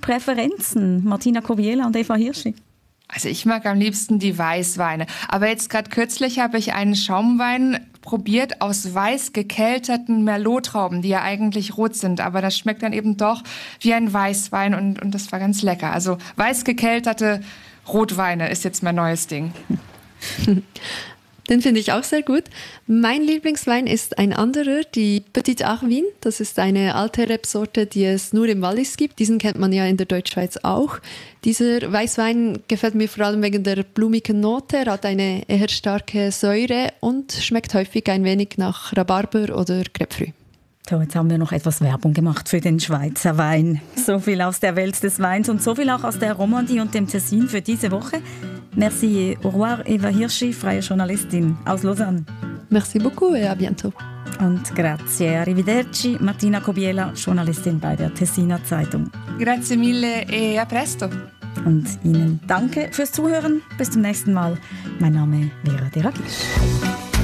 Präferenzen, Martina Kowiela und Eva Hirschi? Also ich mag am liebsten die Weißweine. Aber jetzt gerade kürzlich habe ich einen Schaumwein probiert aus weiß gekelterten Merlot-Trauben, die ja eigentlich rot sind. Aber das schmeckt dann eben doch wie ein Weißwein und das war ganz lecker. Also weiß gekelterte Rotweine ist jetzt mein neues Ding. Den finde ich auch sehr gut. Mein Lieblingswein ist ein anderer, die Petit Arvin. Das ist eine alte Rebsorte, die es nur im Wallis gibt. Diesen kennt man ja in der Deutschschweiz auch. Dieser Weißwein gefällt mir vor allem wegen der blumigen Note. Er hat eine eher starke Säure und schmeckt häufig ein wenig nach Rhabarber oder Grapefruit. So, jetzt haben wir noch etwas Werbung gemacht für den Schweizer Wein. So viel aus der Welt des Weins und so viel auch aus der Romandie und dem Tessin für diese Woche. Merci, au revoir, Eva Hirschi, freie Journalistin aus Lausanne. Merci beaucoup et à bientôt. Und grazie, arrivederci, Martina Kowiela, Journalistin bei der Tessiner Zeitung. Grazie mille e a presto. Und Ihnen danke fürs Zuhören. Bis zum nächsten Mal. Mein Name ist Vera Deragisch.